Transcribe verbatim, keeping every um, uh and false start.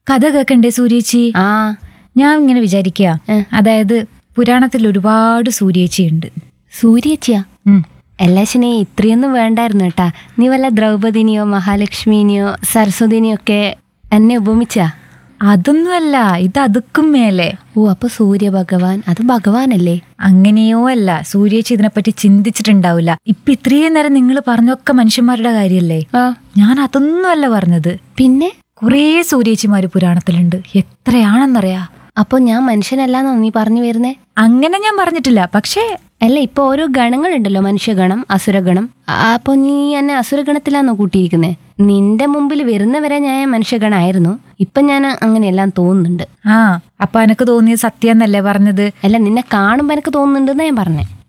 കഥ കേക്കണ്ടേ സൂര്യേച്ചി? ആ ഞാൻ ഇങ്ങനെ വിചാരിക്കുക, അതായത് പുരാണത്തിൽ ഒരുപാട് സൂര്യേച്ചി ഉണ്ട്. സൂര്യേച്ചിയാ? എല്ലാശനെ ഇത്രയൊന്നും വേണ്ടായിരുന്നു കേട്ടാ. നീ വല്ല ദ്രൗപദിനെയോ മഹാലക്ഷ്മിനെയോ സരസ്വതിനെയോ ഒക്കെ എന്നെ ഉപമിച്ചാ? അതൊന്നുമല്ല, ഇത് അതുക്കും മേലെ. ഓ, അപ്പൊ സൂര്യ ഭഗവാൻ അത് ഭഗവാനല്ലേ? അങ്ങനെയോ അല്ല, സൂര്യേച്ചി ഇതിനെപ്പറ്റി ചിന്തിച്ചിട്ടുണ്ടാവില്ല. ഇപ്പൊ ഇത്രയും നേരം നിങ്ങൾ പറഞ്ഞൊക്കെ മനുഷ്യന്മാരുടെ കാര്യല്ലേ. ആ, ഞാൻ അതൊന്നുമല്ല പറഞ്ഞത്. പിന്നെ കുറേ സൂര്യേച്ചിമാര് പുരാണത്തിലുണ്ട്. എത്രയാണെന്നറിയാ? അപ്പൊ ഞാൻ മനുഷ്യനല്ലാന്നോ നീ പറഞ്ഞു വരുന്നേ? അങ്ങനെ ഞാൻ പറഞ്ഞിട്ടില്ല. പക്ഷേ അല്ല, ഇപ്പൊ ഓരോ ഗണങ്ങളുണ്ടല്ലോ, മനുഷ്യഗണം, അസുരഗണം. അപ്പൊ നീ എന്നെ അസുരഗണത്തിലാന്നോ കൂട്ടിയിരിക്കുന്നേ? നിന്റെ മുമ്പിൽ വരുന്നവരെ ഞാൻ മനുഷ്യഗണായിരുന്നു. ഇപ്പൊ ഞാൻ അങ്ങനെയെല്ലാം തോന്നുന്നുണ്ട്. ആ, അപ്പൊ എനക്ക് തോന്നിയത് സത്യം എന്നല്ലേ പറഞ്ഞത്? അല്ല, നിന്നെ കാണുമ്പോ എനിക്ക് തോന്നുന്നുണ്ടെന്നാ ഞാൻ പറഞ്ഞേ.